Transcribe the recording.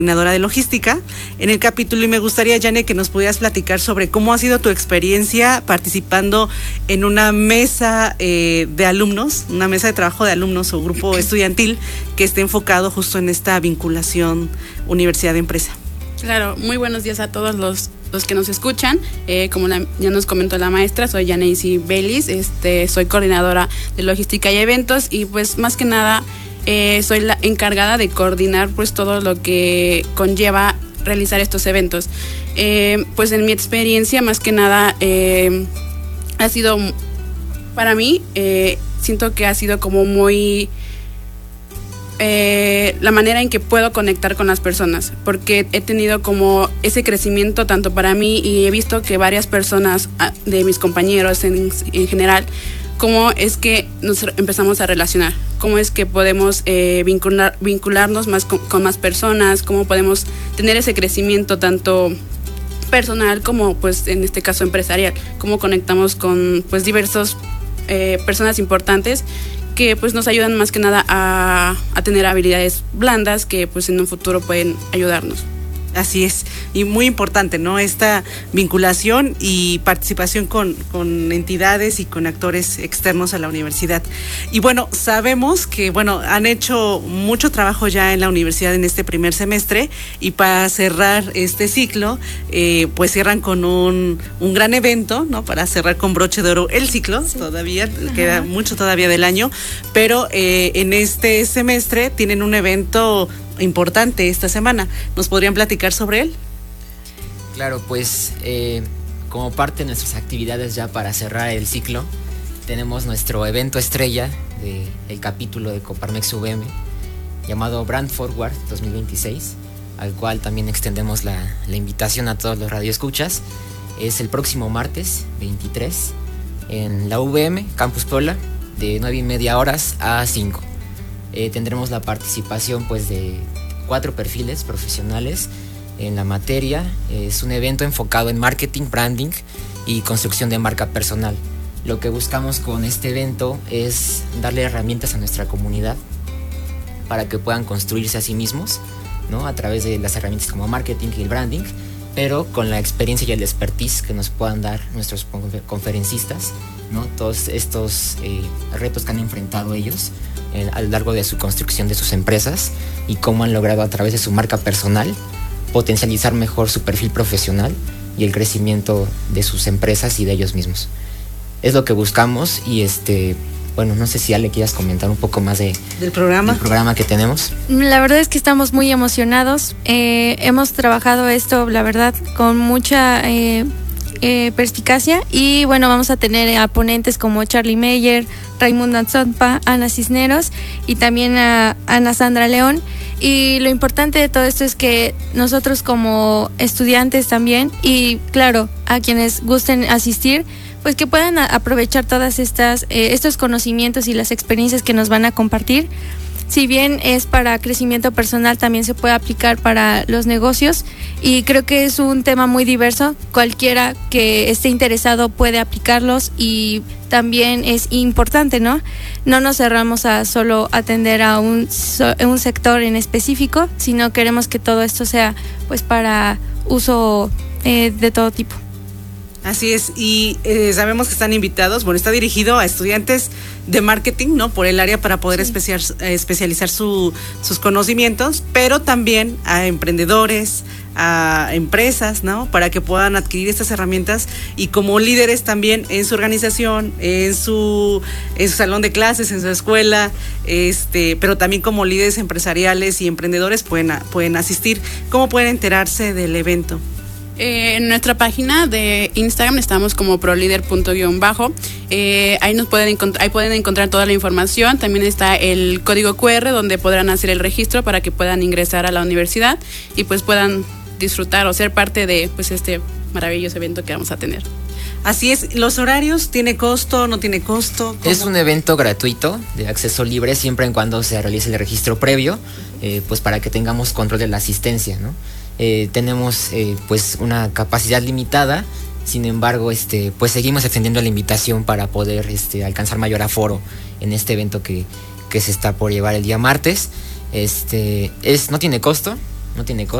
coordinadora de logística en el capítulo, y me gustaría, Yane, que nos pudieras platicar sobre cómo ha sido tu experiencia participando en una mesa de alumnos, una mesa de trabajo de alumnos o grupo estudiantil que esté enfocado justo en esta vinculación universidad-empresa. Claro, muy buenos días a todos los que nos escuchan. Como ya nos comentó la maestra, soy Yaneisi Bellis, soy coordinadora de logística y eventos, y pues más que nada soy la encargada de coordinar pues todo lo que conlleva realizar estos eventos. Pues en mi experiencia más que nada ha sido, para mí, siento que ha sido como muy la manera en que puedo conectar con las personas, porque he tenido como ese crecimiento tanto para mí, y he visto que varias personas de mis compañeros en general, cómo es que nos empezamos a relacionar, cómo es que podemos vincularnos más con más personas, cómo podemos tener ese crecimiento tanto personal como pues en este caso empresarial, cómo conectamos con pues diversos personas importantes que pues nos ayudan más que nada a tener habilidades blandas que pues en un futuro pueden ayudarnos. Así es, y muy importante, ¿no? Esta vinculación y participación con entidades y con actores externos a la universidad. Y bueno, sabemos que, han hecho mucho trabajo ya en la universidad en este primer semestre, y para cerrar este ciclo, pues cierran con un gran evento, ¿no? Para cerrar con broche de oro el ciclo, sí. Todavía queda mucho todavía del año, pero en este semestre tienen un evento importante esta semana. ¿Nos podrían platicar sobre él? Claro, pues como parte de nuestras actividades ya para cerrar el ciclo, tenemos nuestro evento estrella del capítulo de Coparmex UVM llamado Brand Forward 2026, al cual también extendemos la invitación a todos los radioescuchas. Es el próximo martes 23 en la UVM, Campus Puebla, de 9:30 horas a 5. Tendremos la participación pues de 4 perfiles profesionales en la materia. Es un evento enfocado en marketing, branding y construcción de marca personal. Lo que buscamos con este evento es darle herramientas a nuestra comunidad para que puedan construirse a sí mismos, ¿no? A través de las herramientas como marketing y el branding, pero con la experiencia y el expertise que nos puedan dar nuestros conferencistas, ¿no? Todos estos retos que han enfrentado ellos a lo largo de su construcción de sus empresas, y cómo han logrado a través de su marca personal potencializar mejor su perfil profesional y el crecimiento de sus empresas y de ellos mismos. Es lo que buscamos, y no sé si Ale quieras comentar un poco más del programa que tenemos. La verdad es que estamos muy emocionados. Hemos trabajado esto, la verdad, con mucha perspicacia, y vamos a tener a ponentes como Charlie Meyer, Raimundo Anzompa, Ana Cisneros y también a Ana Sandra León. Y lo importante de todo esto es que nosotros como estudiantes también, y claro, a quienes gusten asistir, pues que puedan aprovechar todas estos conocimientos y las experiencias que nos van a compartir. Si bien es para crecimiento personal, también se puede aplicar para los negocios, y creo que es un tema muy diverso. Cualquiera que esté interesado puede aplicarlos, y también es importante, ¿no? No nos cerramos a solo atender a un sector en específico, sino queremos que todo esto sea pues para uso de todo tipo. Así es, y sabemos que están invitados, está dirigido a estudiantes de marketing, ¿no? Por el área, para poder especializar sus conocimientos, pero también a emprendedores, a empresas, ¿no? Para que puedan adquirir estas herramientas, y como líderes también en su organización, en su salón de clases, en su escuela, pero también como líderes empresariales y emprendedores pueden asistir. ¿Cómo pueden enterarse del evento? En nuestra página de Instagram estamos como prolider._ ahí pueden encontrar toda la información. También está el código QR donde podrán hacer el registro para que puedan ingresar a la universidad y pues puedan disfrutar o ser parte de pues este maravilloso evento que vamos a tener. Así es. ¿Los horarios tiene costo, no tiene costo? ¿Cómo? Es un evento gratuito de acceso libre, siempre y cuando se realice el registro previo, pues para que tengamos control de la asistencia, ¿no? Tenemos pues una capacidad limitada. Sin embargo, pues seguimos extendiendo la invitación para poder alcanzar mayor aforo en este evento que se está por llevar el día martes. No tiene costo, no tiene costo.